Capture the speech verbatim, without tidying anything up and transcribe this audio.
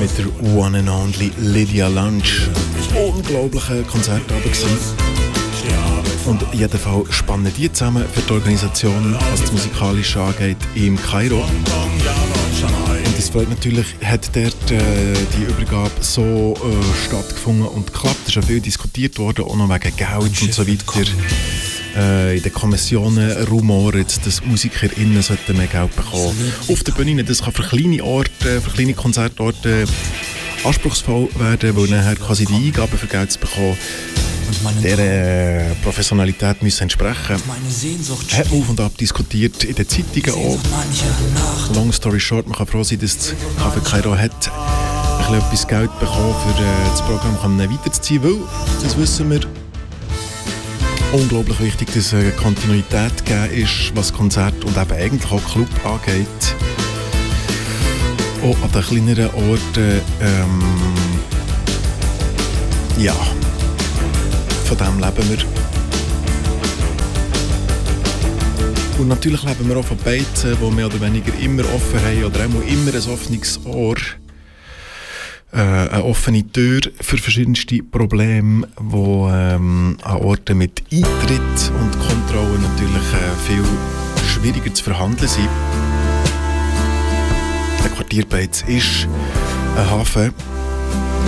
mit der One and Only Lydia Lunch. Unglaublicher Konzertabend gewesen. Und in jedem Fall spannen die zusammen für die Organisation, was das Musikalische angeht, im Kairo. Und es freut natürlich, hat dort äh, die Übergabe so äh, stattgefunden und geklappt. Es ist ja viel diskutiert worden, auch noch wegen Geld und so weiter. Äh, in den Kommissionen rumoren, dass MusikerInnen sollten mehr Geld bekommen. Auf der Bühne, das kann für kleine Orte, für kleine Konzertorte anspruchsvoll werden, weil nachher quasi die Eingaben für Geld zu bekommen der äh, Professionalität müssen entsprechen. Hat man auf und ab diskutiert in den Zeitungen auch. Long story short, man kann froh sein, dass das Café Kairo hat ein bisschen etwas Geld bekommen, für äh, das Programm weiterzuziehen, weil, das wissen wir, unglaublich wichtig, dass eine Kontinuität gegeben ist, was Konzert und eben eigentlich auch Club angeht. Auch an den kleineren Orten, ähm, ja, von dem leben wir. Und natürlich leben wir auch von Beizen, die mehr oder weniger immer offen haben oder auch immer ein offenes Ohr. Äh, eine offene Tür für verschiedenste Probleme, die ähm, an Orten mit Eintritt und Kontrolle natürlich äh, viel schwieriger zu verhandeln sind. Der Quartier Beiz ist ein Hafen